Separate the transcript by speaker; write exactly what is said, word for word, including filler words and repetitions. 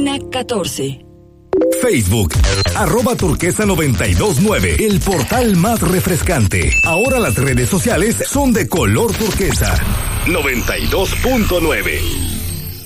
Speaker 1: cabina catorce.
Speaker 2: Facebook, arroba turquesa noventa y dos nueve, el portal más refrescante. Ahora las redes sociales son de color turquesa. noventa y dos punto nueve.